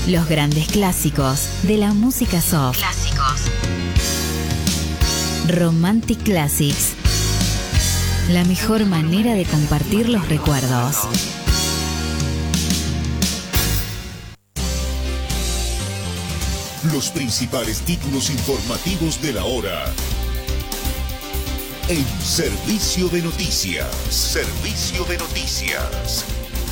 Los grandes clásicos de la música soft. Romantic Classics. La mejor manera de compartir los recuerdos. Los principales títulos informativos de la hora. En Servicio de Noticias. Servicio de Noticias.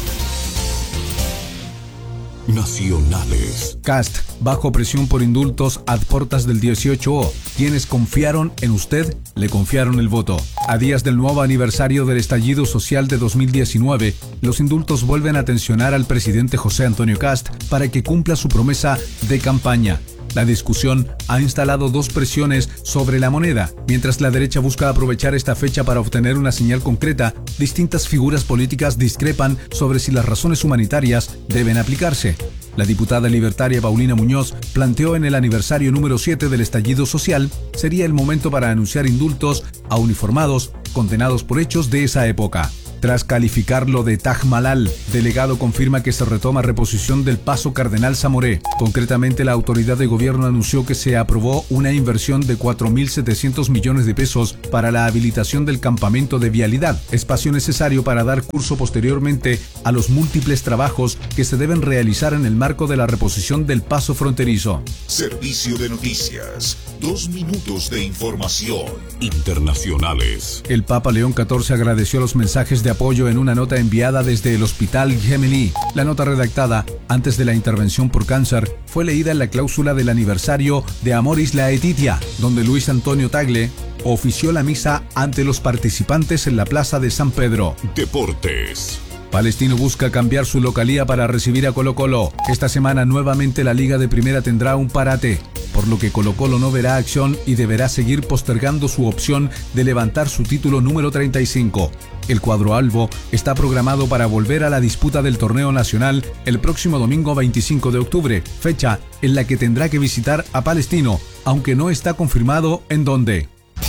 Nacionales. Cast, bajo presión por indultos a portas del 18O. Quienes confiaron en usted, le confiaron el voto. A días del nuevo aniversario del estallido social de 2019, los indultos vuelven a tensionar al presidente José Antonio Cast para que cumpla su promesa de campaña. La discusión ha instalado dos presiones sobre la moneda. Mientras la derecha busca aprovechar esta fecha para obtener una señal concreta, distintas figuras políticas discrepan sobre si las razones humanitarias deben aplicarse. La diputada libertaria Paulina Muñoz planteó en el aniversario número 7 del estallido social, sería el momento para anunciar indultos a uniformados condenados por hechos de esa época. Tras calificarlo de Taj Mahal, delegado confirma que se retoma reposición del Paso Cardenal Zamoré. Concretamente, la autoridad de gobierno anunció que se aprobó una inversión de 4.700 millones de pesos para la habilitación del campamento de vialidad, espacio necesario para dar curso posteriormente a los múltiples trabajos que se deben realizar en el marco de la reposición del paso fronterizo. Servicio de Noticias. 2 minutos de información. Internacionales. El Papa León XIV agradeció los mensajes de apoyo en una nota enviada desde el Hospital Gemelli. La nota redactada antes de la intervención por cáncer fue leída en la cláusula del aniversario de Amoris Laetitia, donde Luis Antonio Tagle ofició la misa ante los participantes en la Plaza de San Pedro. Deportes. Palestino busca cambiar su localía para recibir a Colo-Colo. Esta semana nuevamente la Liga de Primera tendrá un parate, por lo que Colo-Colo no verá acción y deberá seguir postergando su opción de levantar su título número 35. El cuadro albo está programado para volver a la disputa del torneo nacional el próximo domingo 25 de octubre, fecha en la que tendrá que visitar a Palestino, aunque no está confirmado en dónde.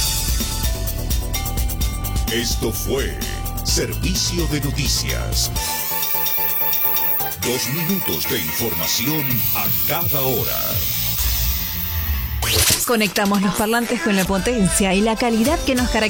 Esto fue Servicio de Noticias. 2 minutos de información a cada hora. Conectamos los parlantes con la potencia y la calidad que nos caracteriza.